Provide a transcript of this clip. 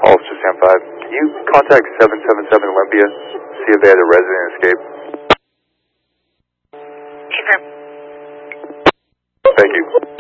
Officer Sam 5. Can you contact 777 Olympia, see if they had a resident escape? Thank you.